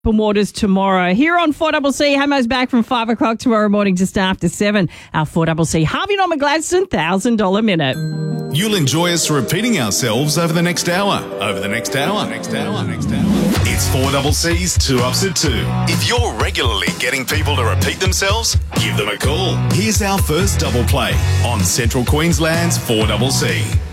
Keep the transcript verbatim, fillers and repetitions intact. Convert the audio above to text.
Open waters tomorrow. Here on four C C, Hamo's back from five o'clock tomorrow morning just after seven. Our four C C Harvey Norman Gladstone one thousand dollars Minute. You'll enjoy us repeating ourselves over the next hour. Over the next hour. Next hour. Next hour. It's four C C's Two Ups at Two. If you're regularly getting people to repeat themselves, give them a call. Here's our first double play on Central Queensland's four C C.